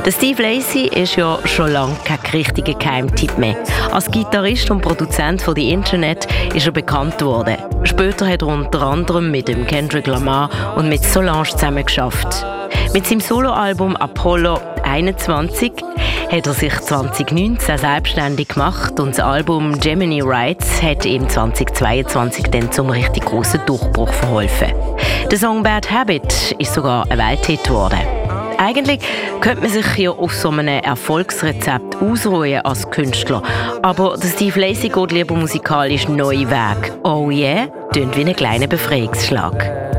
Der Steve Lacy ist ja schon lange kein richtiger Geheimtipp mehr. Als Gitarrist und Produzent von «The Internet» ist er bekannt worden. Später hat er unter anderem mit dem Kendrick Lamar und mit Solange zusammengearbeitet. Mit seinem Soloalbum «Apollo 21» hat er sich 2019 selbstständig gemacht und das Album «Gemini Rights» hat ihm 2022 dann zum richtig grossen Durchbruch verholfen. Der Song «Bad Habit» ist sogar ein Welthit geworden. Eigentlich könnte man sich ja auf so einem Erfolgsrezept ausruhen als Künstler. Aber der Steve Lacy geht lieber musikalisch neue Wege. Oh yeah, tönt wie ein kleiner Befreiungsschlag.